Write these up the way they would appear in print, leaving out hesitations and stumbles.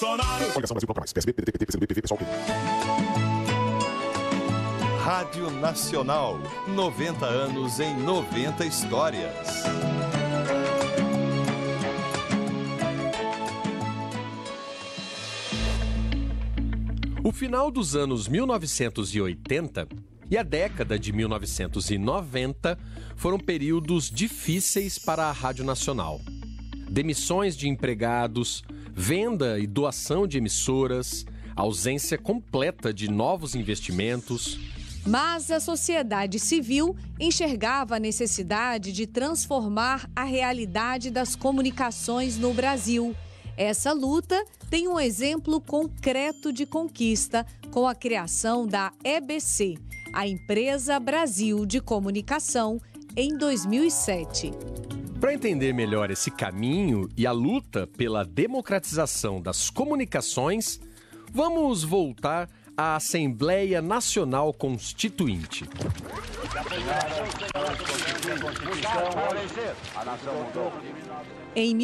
Coligação Brasil Toca Mais. PSB, PDT, PT, PCdoB, PV, PSOL, PT. Rádio Nacional. 90 anos em 90 histórias. O final dos anos 1980 e a década de 1990 foram períodos difíceis para a Rádio Nacional. Demissões de empregados, venda e doação de emissoras, ausência completa de novos investimentos. Mas a sociedade civil enxergava a necessidade de transformar a realidade das comunicações no Brasil. Essa luta tem um exemplo concreto de conquista com a criação da EBC, a Empresa Brasil de Comunicação, em 2007. Para entender melhor esse caminho e a luta pela democratização das comunicações, vamos voltar à Assembleia Nacional Constituinte. Em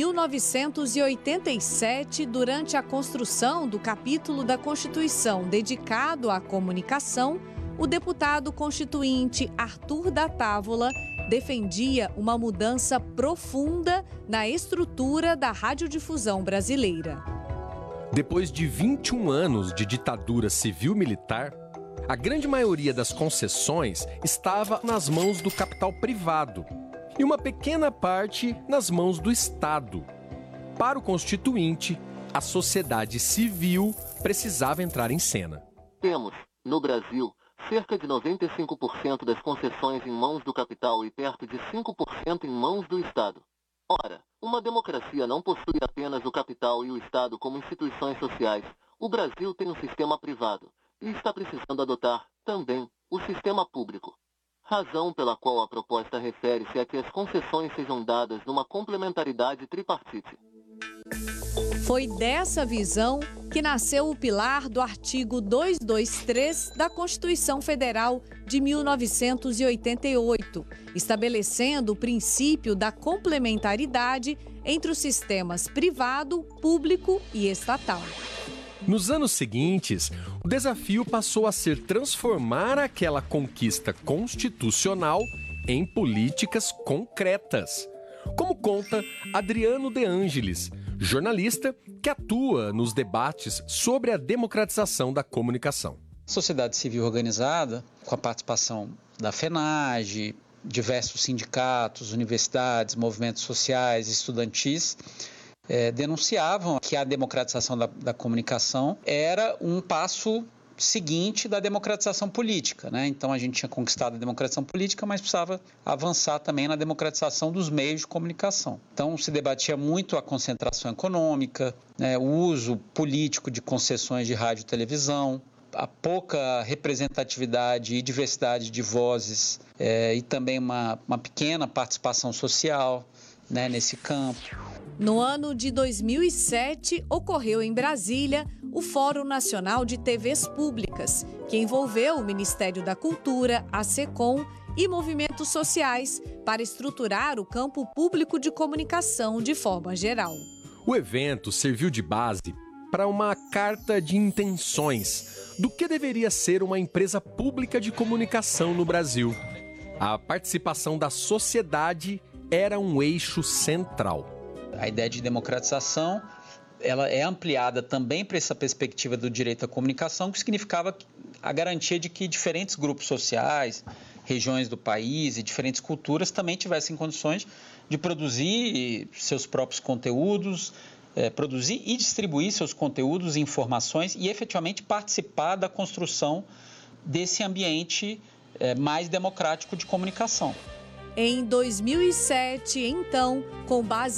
1987, durante a construção do capítulo da Constituição dedicado à comunicação, o deputado constituinte Arthur da Távola defendia uma mudança profunda na estrutura da radiodifusão brasileira. Depois de 21 anos de ditadura civil-militar, a grande maioria das concessões estava nas mãos do capital privado e uma pequena parte nas mãos do Estado. Para o constituinte, a sociedade civil precisava entrar em cena. Temos, no Brasil, cerca de 95% das concessões em mãos do capital e perto de 5% em mãos do Estado. Ora, uma democracia não possui apenas o capital e o Estado como instituições sociais. O Brasil tem um sistema privado e está precisando adotar, também, o sistema público. Razão pela qual a proposta refere-se a que as concessões sejam dadas numa complementaridade tripartite. Foi dessa visão que nasceu o pilar do artigo 223 da Constituição Federal de 1988, estabelecendo o princípio da complementaridade entre os sistemas privado, público e estatal. Nos anos seguintes, o desafio passou a ser transformar aquela conquista constitucional em políticas concretas, como conta Adriano De Angelis, jornalista que atua nos debates sobre a democratização da comunicação. A sociedade civil organizada, com a participação da FENAGE, diversos sindicatos, universidades, movimentos sociais, estudantis, denunciavam que a democratização da comunicação era um passo seguinte da democratização política, né? Então a gente tinha conquistado a democratização política, mas precisava avançar também na democratização dos meios de comunicação. Então se debatia muito a concentração econômica, né? O uso político de concessões de rádio e televisão, a pouca representatividade e diversidade de vozes e também uma pequena participação social, né, nesse campo. No ano de 2007, ocorreu em Brasília o Fórum Nacional de TVs Públicas, que envolveu o Ministério da Cultura, a SECOM e movimentos sociais para estruturar o campo público de comunicação de forma geral. O evento serviu de base para uma carta de intenções do que deveria ser uma empresa pública de comunicação no Brasil. A participação da sociedade era um eixo central. A ideia de democratização ela é ampliada também para essa perspectiva do direito à comunicação, que significava a garantia de que diferentes grupos sociais, regiões do país e diferentes culturas também tivessem condições de produzir seus próprios conteúdos, produzir e distribuir seus conteúdos e informações e efetivamente participar da construção desse ambiente mais democrático de comunicação. Em 2007, então, com base